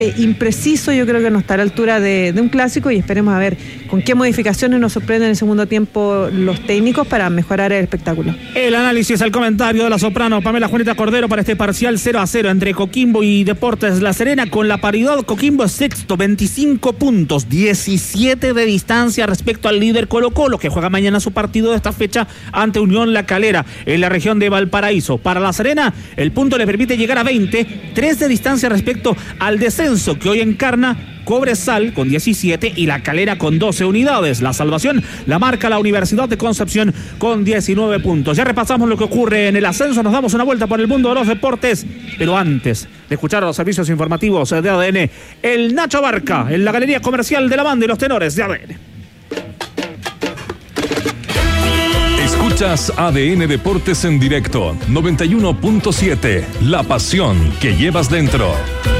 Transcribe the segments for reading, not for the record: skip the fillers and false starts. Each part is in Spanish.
impreciso, yo creo que no está a la altura de un clásico, y esperemos a ver con qué modificaciones nos sorprenden en el segundo tiempo los técnicos para mejorar el espectáculo. El análisis, el comentario de la soprano Pamela Juanita Cordero para este parcial 0-0 entre Coquimbo y Deportes La Serena. Con la paridad, Coquimbo es sexto, 25 puntos, 17 de distancia respecto al líder Colo-Colo, que juega mañana su partido de esta fecha ante Unión La Calera en la región de Valparaíso. Para La Serena, el punto le permite llegar a 20, 3 de distancia respecto al descenso que hoy encarna Cobresal con 17 y La Calera con 12 unidades. La salvación la marca la Universidad de Concepción con 19 puntos. Ya repasamos lo que ocurre en el ascenso, nos damos una vuelta por el mundo de los deportes, pero antes de escuchar los servicios informativos de ADN, el Nacho Barca en la Galería Comercial de la Banda y los Tenores de ADN. Escuchas ADN Deportes en directo, 91.7, la pasión que llevas dentro.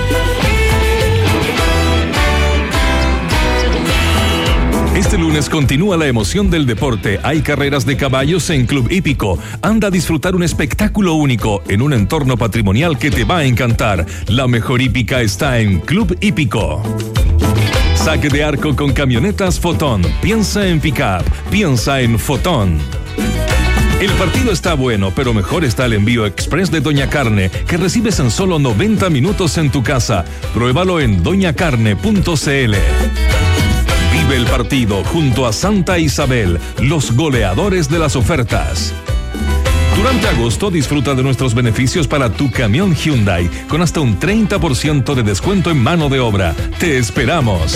Este lunes continúa la emoción del deporte. Hay carreras de caballos en Club Hípico. Anda a disfrutar un espectáculo único en un entorno patrimonial que te va a encantar. La mejor hípica está en Club Hípico. Saque de arco con camionetas Fotón. Piensa en pick-up. Piensa en Fotón. El partido está bueno, pero mejor está el envío express de Doña Carne, que recibes en solo 90 minutos en tu casa. Pruébalo en doñacarne.cl. Vive el partido junto a Santa Isabel, los goleadores de las ofertas. Durante agosto disfruta de nuestros beneficios para tu camión Hyundai, con hasta un 30% de descuento en mano de obra. ¡Te esperamos!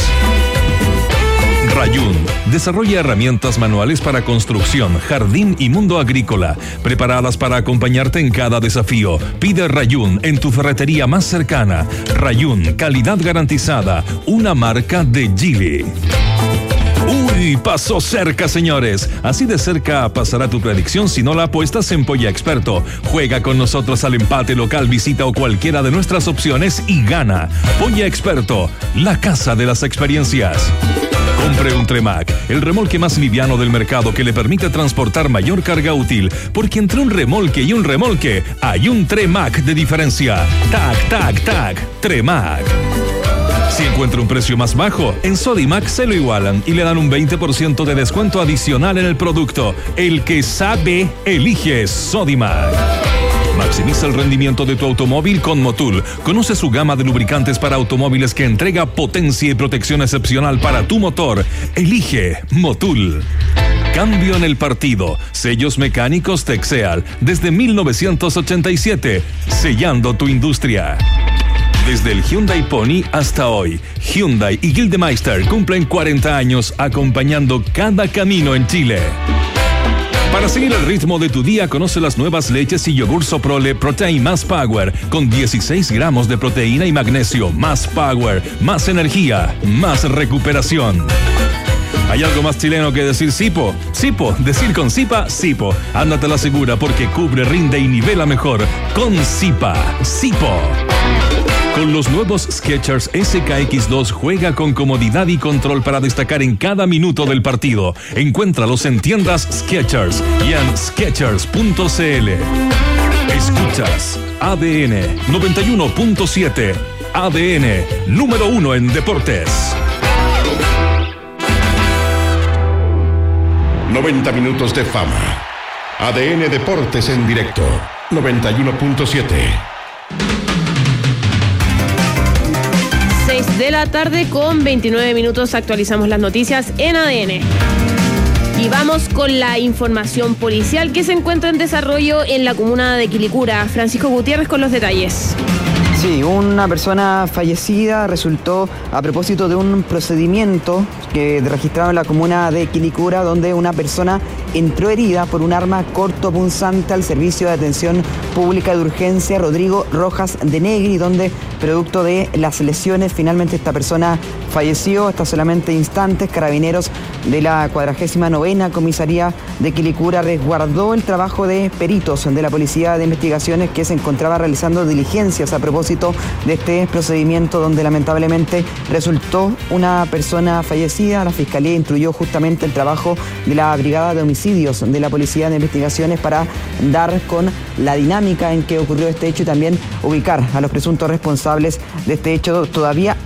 Rayún desarrolla herramientas manuales para construcción, jardín y mundo agrícola, preparadas para acompañarte en cada desafío. Pide Rayún en tu ferretería más cercana. Rayún, calidad garantizada, una marca de Geely. Uy, pasó cerca, señores. Así de cerca pasará tu predicción si no la apuestas en Polla Experto. Juega con nosotros al empate local, visita o cualquiera de nuestras opciones y gana. Polla Experto, la casa de las experiencias. Compre un Tremac, el remolque más liviano del mercado que le permite transportar mayor carga útil, porque entre un remolque y un remolque hay un Tremac de diferencia. Tac, tac, tac, Tremac. Si encuentra un precio más bajo, en Sodimac se lo igualan y le dan un 20% de descuento adicional en el producto. El que sabe, elige Sodimac. Maximiza el rendimiento de tu automóvil con Motul. Conoce su gama de lubricantes para automóviles que entrega potencia y protección excepcional para tu motor. Elige Motul. Cambio en el partido. Sellos mecánicos Texeal desde 1987, sellando tu industria. Desde el Hyundai Pony hasta hoy, Hyundai y Gildemeister cumplen 40 años acompañando cada camino en Chile. Para seguir el ritmo de tu día, conoce las nuevas leches y yogur Soprole Protein Más Power, con 16 gramos de proteína y magnesio. Más power, más energía, más recuperación. ¿Hay algo más chileno que decir Sipo? Sipo, decir con Sipa, Sipo. Ándate la segura porque cubre, rinde y nivela mejor. Con Sipa, Sipo. Con los nuevos Skechers SKX2 juega con comodidad y control para destacar en cada minuto del partido. Encuéntralos en tiendas Skechers y en Skechers.cl. Escuchas ADN 91.7. ADN número 1 en deportes. 90 minutos de fama. ADN Deportes en directo. 91.7. 6 de la tarde con 29 minutos actualizamos las noticias en ADN. Y vamos con la información policial que se encuentra en desarrollo en la comuna de Quilicura. Francisco Gutiérrez con los detalles. Sí, una persona fallecida resultó a propósito de un procedimiento que registrado en la comuna de Quilicura, donde una persona entró herida por un arma cortopunzante al servicio de atención pública de urgencia Rodrigo Rojas de Negri, donde producto de las lesiones finalmente esta persona falleció. Hasta solamente instantes, Carabineros de la 49ª Comisaría de Quilicura resguardó el trabajo de peritos de la Policía de Investigaciones que se encontraba realizando diligencias a propósito propósito de este procedimiento donde lamentablemente resultó una persona fallecida. La Fiscalía instruyó justamente el trabajo de la Brigada de Homicidios de la Policía de Investigaciones para dar con la dinámica en que ocurrió este hecho y también ubicar a los presuntos responsables de este hecho. Todavía